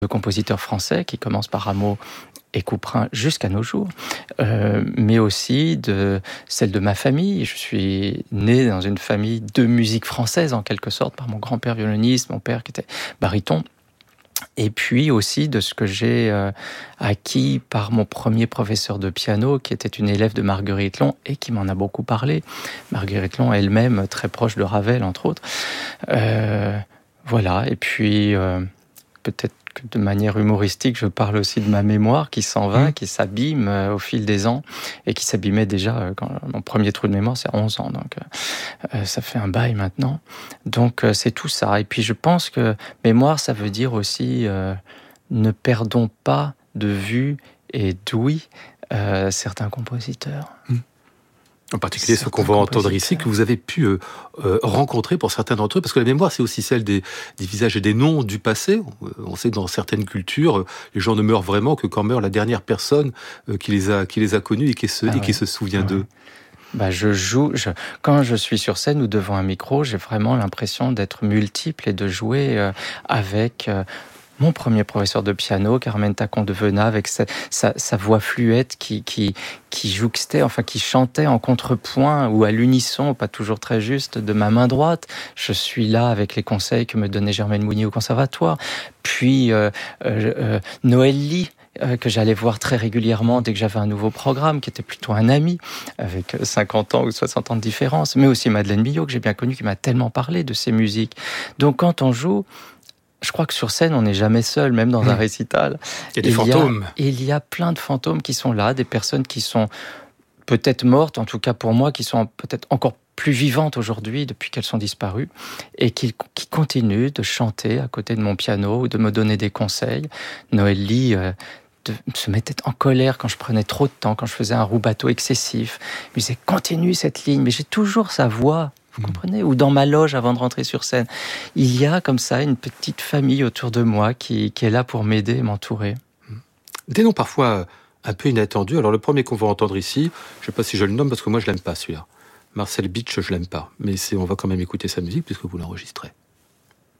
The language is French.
de compositeurs français qui commencent par Rameau et Couperin jusqu'à nos jours, mais aussi de celle de ma famille. Je suis né dans une famille de musique française, en quelque sorte, par mon grand-père violoniste, mon père qui était baryton, et puis aussi de ce que j'ai acquis par mon premier professeur de piano, qui était une élève de Marguerite Long, et qui m'en a beaucoup parlé. Marguerite Long elle-même, très proche de Ravel, entre autres. Voilà, et puis peut-être que de manière humoristique, je parle aussi de ma mémoire qui s'en va, qui s'abîme au fil des ans, et qui s'abîmait déjà quand mon premier trou de mémoire, c'est à 11 ans, donc ça fait un bail maintenant. Donc c'est tout ça. Et puis je pense que mémoire, ça veut dire aussi ne perdons pas de vue et d'ouïe certains compositeurs. En particulier ceux qu'on va entendre ici, que vous avez pu rencontrer pour certains d'entre eux, parce que la mémoire, c'est aussi celle des visages et des noms du passé. On sait que dans certaines cultures, les gens ne meurent vraiment que quand meurt la dernière personne qui les a connus et qui se souvient d'eux. Quand je suis sur scène ou devant un micro, j'ai vraiment l'impression d'être multiple et de jouer avec mon premier professeur de piano, Carmen Tacon de Venat, avec sa voix fluette qui jouxtait, enfin qui chantait en contrepoint ou à l'unisson, pas toujours très juste, de ma main droite. Je suis là avec les conseils que me donnait Germaine Mounier au conservatoire. Puis Noël Lee, que j'allais voir très régulièrement dès que j'avais un nouveau programme, qui était plutôt un ami, avec 50 ans ou 60 ans de différence, mais aussi Madeleine Millot, que j'ai bien connue, qui m'a tellement parlé de ses musiques. Donc quand on joue, je crois que sur scène, on n'est jamais seul, même dans un récital. Il y a des fantômes. Il y a plein de fantômes qui sont là, des personnes qui sont peut-être mortes, en tout cas pour moi, qui sont peut-être encore plus vivantes aujourd'hui depuis qu'elles sont disparues, et qui continuent de chanter à côté de mon piano ou de me donner des conseils. Noël Lee se mettait en colère quand je prenais trop de temps, quand je faisais un rubato excessif. Il me disait « Continue cette ligne », mais j'ai toujours sa voix. Vous comprenez ? Ou dans ma loge avant de rentrer sur scène. Il y a comme ça une petite famille autour de moi qui est là pour m'aider et m'entourer. Des noms parfois un peu inattendus. Alors le premier qu'on va entendre ici, je ne sais pas si je le nomme parce que moi je l'aime pas celui-là. Marcel Bitsch, je l'aime pas. Mais on va quand même écouter sa musique puisque vous l'enregistrez.